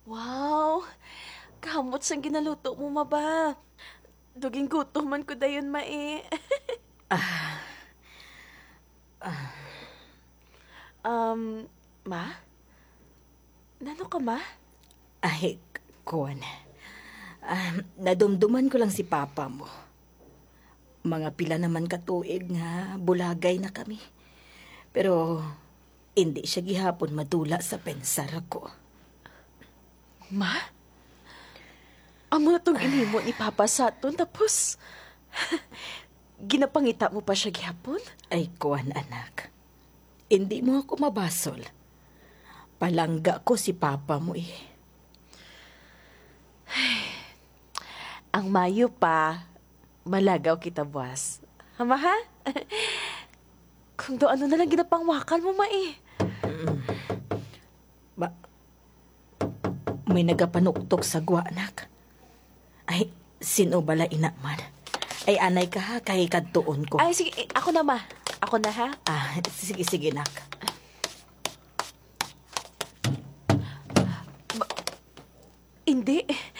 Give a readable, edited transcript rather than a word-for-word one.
Wow! Kamot sang ginaluto mo, ma ba? Duging gutom man ko dayon, ma eh. um, ma? Nano ka, ma? Ay, kuwan. Nadumduman ko lang si papa mo. Mga pila naman katuig nga bulagay na kami. Pero hindi siya gihapon madula sa pensar ko. Ma? Amo na tong inhimo ni Papa Saturn, tapos ginapangita mo pa siya gihapon? Ay, kuwan anak. Hindi mo ako mabasol. Palangga ko si papa mo eh. Ang mayo pa, malagaw kita, buwas. Hama ha? Kung do ano na lang ginapangwakal mo, ma eh. Ba, may nagapanuktok sa gwa, anak. Ay, sino bala inaman? Ay, anay ka ha, kay kadtuon ko. Ay, sige, ako na, ma. Ako na, ha? Sige, nak. Hindi.